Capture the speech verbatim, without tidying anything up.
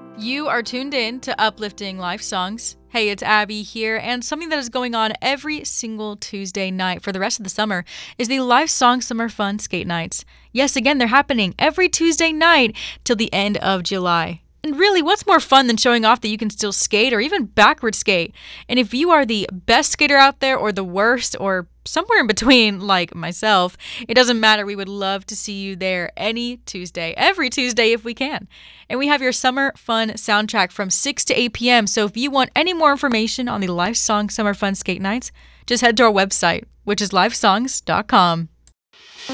You are tuned in to Uplifting Life Songs. Hey, it's Abby here, and something that is going on every single Tuesday night for the rest of the summer is the Life Song Summer Fun Skate Nights. Yes, again, they're happening every Tuesday night till the end of July. And really, what's more fun than showing off that you can still skate or even backward skate? And if you are the best skater out there or the worst or somewhere in between like myself, it doesn't matter. We would love to see you there any Tuesday, every Tuesday if we can. And we have your summer fun soundtrack from six to eight p.m. So if you want any more information on the Life Song Summer Fun Skate Nights, just head to our website, which is life songs dot com.